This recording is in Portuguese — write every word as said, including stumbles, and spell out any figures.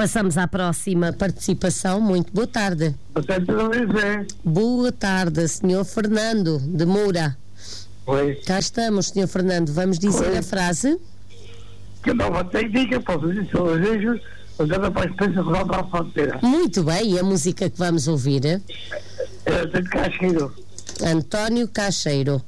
Passamos à próxima participação. Muito boa tarde. Boa tarde, Luís. Boa tarde, senhor Fernando de Moura. Oi. Cá estamos, senhor Fernando. Vamos dizer Oi. a frase? Que nova técnica posso dizer seu desejo, usada para a experiência rodar para a fronteira. Muito bem, e a música que vamos ouvir? É, tem de Cacheiro. António Cacheiro.